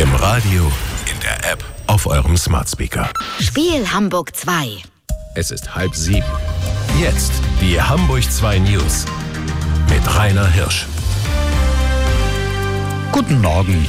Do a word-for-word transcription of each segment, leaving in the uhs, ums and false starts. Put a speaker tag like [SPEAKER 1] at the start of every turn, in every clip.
[SPEAKER 1] Im Radio, in der App, auf eurem Smart Speaker.
[SPEAKER 2] Spiel Hamburg zwei.
[SPEAKER 1] Es ist halb sieben. Jetzt die Hamburg zwei News mit Rainer Hirsch.
[SPEAKER 3] Guten Morgen.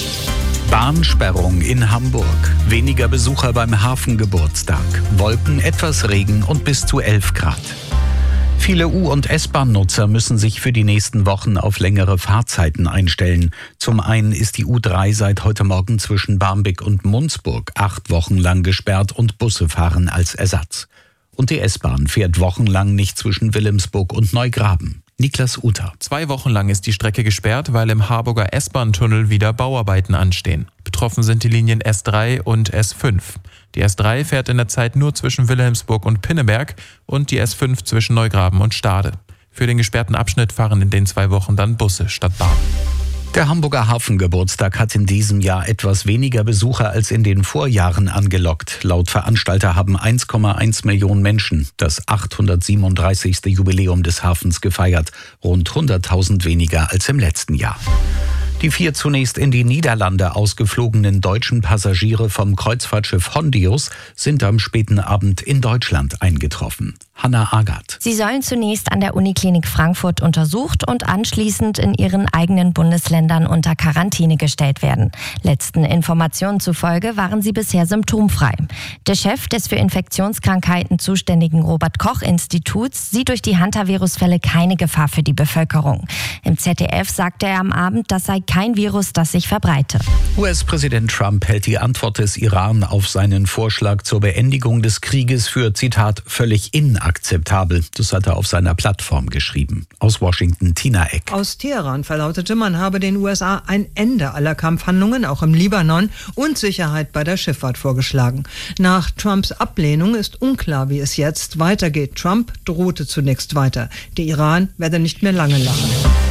[SPEAKER 3] Bahnsperrung in Hamburg. Weniger Besucher beim Hafengeburtstag. Wolken, etwas Regen und bis zu elf Grad. Viele U- und S-Bahn-Nutzer müssen sich für die nächsten Wochen auf längere Fahrzeiten einstellen. Zum einen ist die U drei seit heute Morgen zwischen Barmbek und Munzburg acht Wochen lang gesperrt und Busse fahren als Ersatz. Und die S-Bahn fährt wochenlang nicht zwischen Wilhelmsburg und Neugraben. Niklas Uter.
[SPEAKER 4] Zwei Wochen lang ist die Strecke gesperrt, weil im Harburger S-Bahn-Tunnel wieder Bauarbeiten anstehen. Betroffen sind die Linien S drei und S fünf. Die S drei fährt in der Zeit nur zwischen Wilhelmsburg und Pinneberg und die S fünf zwischen Neugraben und Stade. Für den gesperrten Abschnitt fahren in den zwei Wochen dann Busse statt Bahn.
[SPEAKER 3] Der Hamburger Hafengeburtstag hat in diesem Jahr etwas weniger Besucher als in den Vorjahren angelockt. Laut Veranstalter haben eins Komma eins Millionen Menschen das achthundertsiebenunddreißigste Jubiläum des Hafens gefeiert. Rund hunderttausend weniger als im letzten Jahr. Die vier zunächst in die Niederlande ausgeflogenen deutschen Passagiere vom Kreuzfahrtschiff Hondius sind am späten Abend in Deutschland eingetroffen. Hanna Agath.
[SPEAKER 5] Sie sollen zunächst an der Uniklinik Frankfurt untersucht und anschließend in ihren eigenen Bundesländern unter Quarantäne gestellt werden. Letzten Informationen zufolge waren sie bisher symptomfrei. Der Chef des für Infektionskrankheiten zuständigen Robert-Koch-Instituts sieht durch die Hantavirus-Fälle keine Gefahr für die Bevölkerung. Im Z D F sagte er am Abend, das sei kein Virus, das sich verbreite.
[SPEAKER 3] U S-Präsident Trump hält die Antwort des Iran auf seinen Vorschlag zur Beendigung des Krieges für, Zitat, völlig inakzeptabel. Das hat er auf seiner Plattform geschrieben. Aus Washington, Tina Eck.
[SPEAKER 6] Aus Teheran verlautete, man habe den U S A ein Ende aller Kampfhandlungen, auch im Libanon, und Sicherheit bei der Schifffahrt vorgeschlagen. Nach Trumps Ablehnung ist unklar, wie es jetzt weitergeht. Trump drohte zunächst weiter. Der Iran werde nicht mehr lange lachen.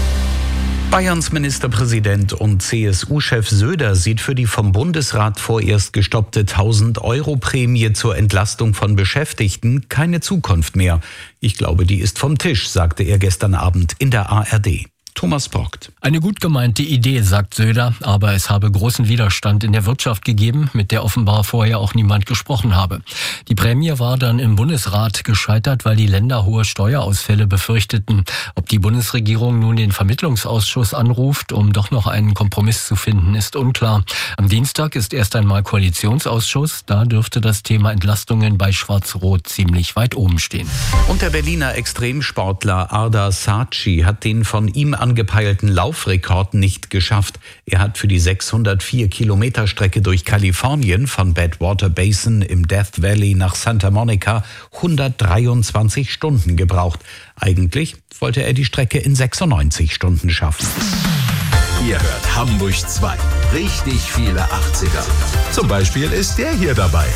[SPEAKER 3] Bayerns Ministerpräsident und C S U-Chef Söder sieht für die vom Bundesrat vorerst gestoppte tausend-Euro-Prämie zur Entlastung von Beschäftigten keine Zukunft mehr. Ich glaube, die ist vom Tisch, sagte er gestern Abend in der A R D. Thomas Brockt.
[SPEAKER 7] Eine gut gemeinte Idee, sagt Söder, aber es habe großen Widerstand in der Wirtschaft gegeben, mit der offenbar vorher auch niemand gesprochen habe. Die Prämie war dann im Bundesrat gescheitert, weil die Länder hohe Steuerausfälle befürchteten. Ob die Bundesregierung nun den Vermittlungsausschuss anruft, um doch noch einen Kompromiss zu finden, ist unklar. Am Dienstag ist erst einmal Koalitionsausschuss, da dürfte das Thema Entlastungen bei Schwarz-Rot ziemlich weit oben stehen.
[SPEAKER 3] Und der Berliner Extremsportler Ardar Saatchi hat den von ihm angepeilten Laufrekord nicht geschafft. Er hat für die sechshundertvier Kilometer Strecke durch Kalifornien von Badwater Basin im Death Valley nach Santa Monica hundertdreiundzwanzig Stunden gebraucht. Eigentlich wollte er die Strecke in sechsundneunzig Stunden schaffen.
[SPEAKER 1] Ihr hört Hamburg zwei. Richtig viele achtziger. Zum Beispiel ist der hier dabei.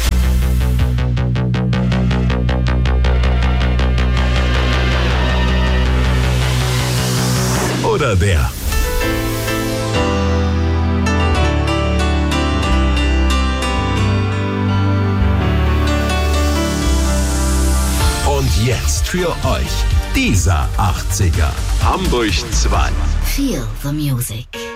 [SPEAKER 1] Oder der. Und jetzt für euch dieser achtziger. Hamburg zwei.
[SPEAKER 2] Feel the music.